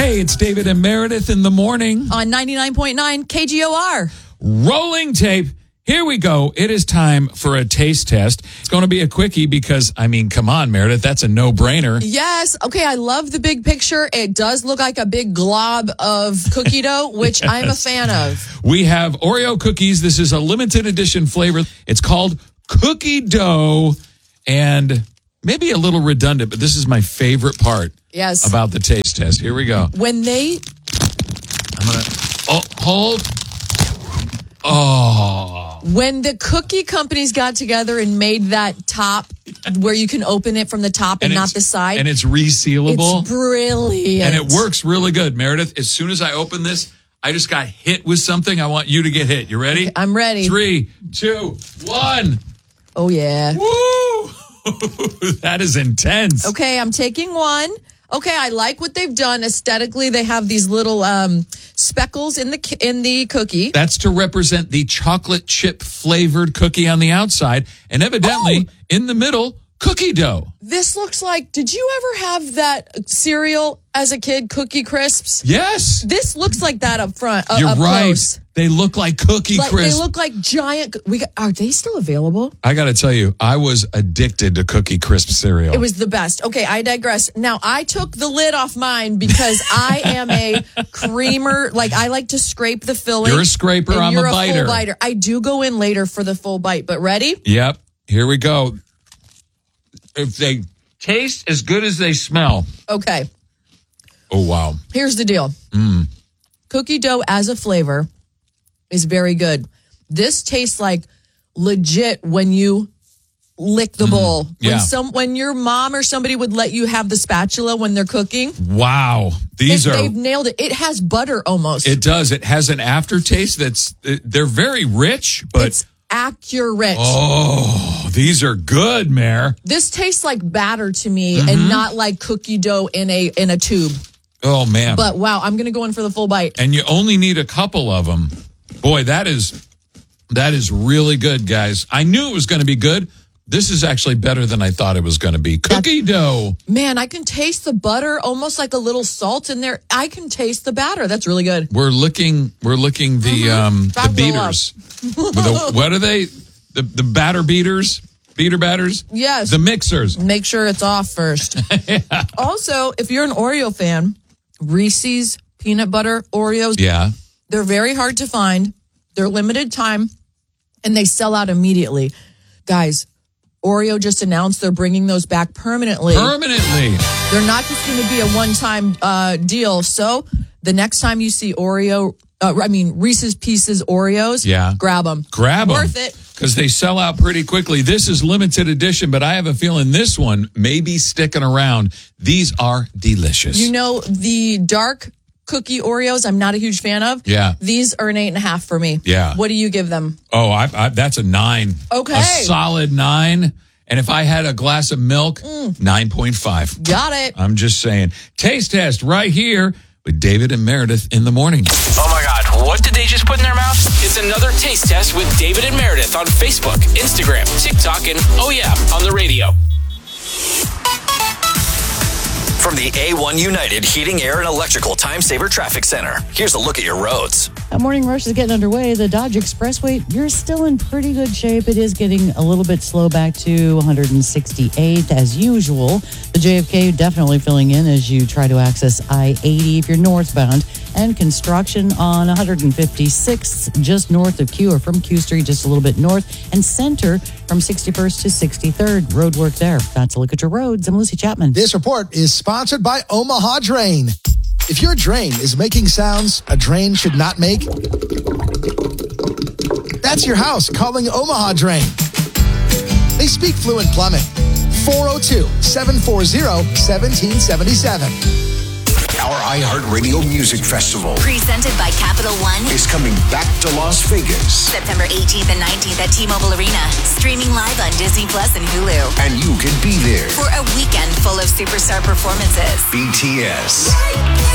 Hey, it's David and Meredith in the morning. On 99.9 KGOR. Rolling tape. Here we go. It is time for a taste test. It's going to be a quickie because, come on, Meredith, that's a no-brainer. Yes. Okay, I love the big picture. It does look like a big glob of cookie dough, which I'm a fan of. We have Oreo cookies. This is a limited edition flavor. It's called Cookie Dough, and maybe a little redundant, but this is my favorite part about the taste test. Here we go. When they... I'm going to... hold. Oh. When the cookie companies got together and made that top where you can open it from the top and not the side. And it's resealable. It's brilliant. And it works really good. Meredith, as soon as I open this, I just got hit with something. I want you to get hit. You ready? Okay, I'm ready. 3, 2, 1. Oh, yeah. Woo! That is intense. Okay, I'm taking one. Okay, I like what they've done aesthetically. They have these little speckles in the cookie. That's to represent the chocolate chip flavored cookie on the outside, and evidently in the middle, cookie dough. This looks like, did you ever have that cereal as a kid, Cookie Crisps? Yes. This looks like that up front. You're up right. Close. They look like Cookie Crisps. They look like giant. Are they still available? I got to tell you, I was addicted to Cookie Crisp cereal. It was the best. Okay, I digress. Now, I took the lid off mine because I am a creamer. Like, I like to scrape the filling. You're a scraper. I'm you're a biter. Full biter. I do go in later for the full bite, but ready? Yep. Here we go. If they taste as good as they smell. Okay. Oh, wow. Here's the deal. Cookie dough as a flavor is very good. This tastes like legit when you lick the bowl. Yeah. When your mom or somebody would let you have the spatula when they're cooking. Wow. They've nailed it. It has butter almost. It does. It has an aftertaste they're very rich, but it's accurate. Oh, these are good, Mare. This tastes like batter to me and not like cookie dough in a tube. Oh, man. But wow, I'm going to go in for the full bite. And you only need a couple of them. Boy, that is really good, guys. I knew it was going to be good. This is actually better than I thought it was going to be. Cookie dough. Man, I can taste the butter, almost like a little salt in there. I can taste the batter. That's really good. We're licking the beaters. What are they? The batter beaters? Beater batters? Yes. The mixers. Make sure it's off first. Yeah. Also, if you're an Oreo fan, Reese's peanut butter Oreos. Yeah. They're very hard to find. They're limited time, and they sell out immediately. Guys, Oreo just announced they're bringing those back permanently. Permanently. They're not just going to be a one-time deal. So the next time you see Reese's Pieces Oreos, grab them. Grab them. Worth it. Because they sell out pretty quickly. This is limited edition, but I have a feeling this one may be sticking around. These are delicious. You know, the dark cookie Oreos, I'm not a huge fan of. Yeah. These are an 8.5 for me. Yeah. What do you give them? Oh, that's a 9. Okay. A solid 9. And if I had a glass of milk, 9.5. Got it. I'm just saying. Taste test right here with David and Meredith in the morning. Oh my God, what did they just put in their mouth? It's another taste test with David and Meredith on Facebook, Instagram, TikTok, and on the radio. From the A1 United Heating, Air, and Electrical Time Saver Traffic Center, here's a look at your roads. A morning rush is getting underway. The Dodge Expressway, you're still in pretty good shape. It is getting a little bit slow back to 168 as usual. The JFK definitely filling in as you try to access I-80 if you're northbound. And construction on 156 just north of Q, or from Q Street just a little bit north, and center from 61st to 63rd. Road work there. That's a look at your roads. I'm Lucy Chapman. This report is sponsored by Omaha Drain. If your drain is making sounds a drain should not make, that's your house calling Omaha Drain. They speak fluent plumbing. 402-740-1777. Our iHeartRadio Music Festival, presented by Capital One, is coming back to Las Vegas. September 18th and 19th at T-Mobile Arena. Streaming live on Disney Plus and Hulu. And you can be there for a weekend full of superstar performances. BTS,